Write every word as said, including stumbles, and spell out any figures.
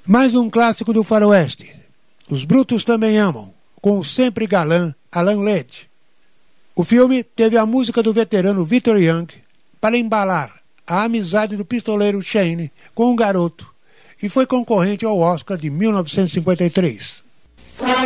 Mais um clássico do faroeste, Os Brutos Também Amam, com o sempre galã Alan Ladd. O filme teve a música do veterano Victor Young para embalar a amizade do pistoleiro Shane com o garoto e foi concorrente ao Oscar de mil novecentos e cinquenta e três.